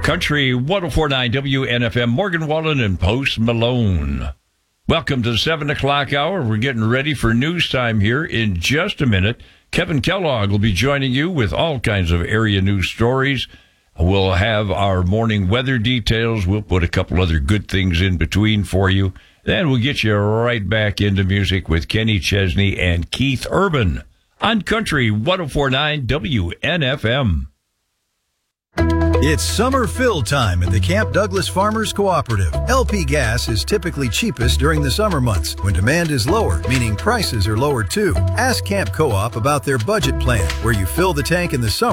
Country 104.9 WNFM, Morgan Wallen and Post Malone. Welcome to the 7 o'clock hour. We're getting ready for news time here in just a minute. Kevin Kellogg will be joining you with all kinds of area news stories. We'll have our morning weather details. We'll put a couple other good things in between for you. Then we'll get you right back into music with Kenny Chesney and Keith Urban on Country 104.9 WNFM. It's summer fill time at the Camp Douglas Farmers Cooperative. LP gas is typically cheapest during the summer months when demand is lower, meaning prices are lower too. Ask Camp Co-op about their budget plan, where you fill the tank in the summer